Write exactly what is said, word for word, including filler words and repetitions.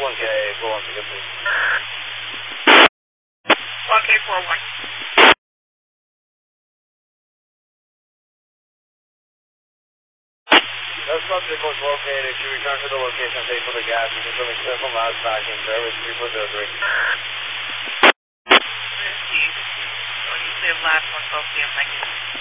one K four one, pick up please. one K four one. That subject was located. She returned to the location paid for the gas. You can show me several miles back in service three four zero three. Steve, when you say last one, twelve P M, thank you.